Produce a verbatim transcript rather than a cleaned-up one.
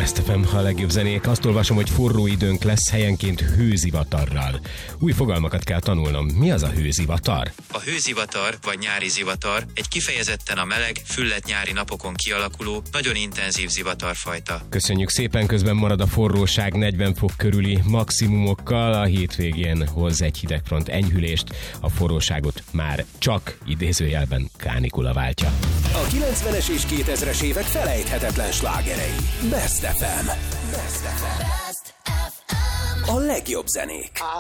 Best ef em, a legjobb zenék. Azt olvasom, hogy forró időnk lesz, helyenként hőzivatarral. Új fogalmakat kell tanulnom. Mi az a hőzivatar? A hőzivatar, vagy nyári zivatar egy kifejezetten a meleg, fülledt nyári napokon kialakuló, nagyon intenzív zivatarfajta. Köszönjük szépen, közben marad a forróság negyven fok körüli maximumokkal. A hétvégén hoz egy hidegfront enyhülést, a forróságot már csak idézőjelben kánikula váltja. A kilencvenes és kétezres évek felejthetetlen slágerei. Best ef em. Best ef em. A legjobb zenék.